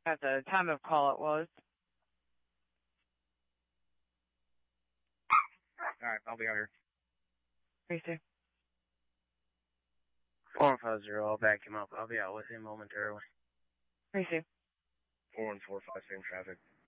At the time of call it was. Alright, I'll be out here. 32. 4150, I'll back him up. I'll be out with him momentarily. 32. 4145, same traffic.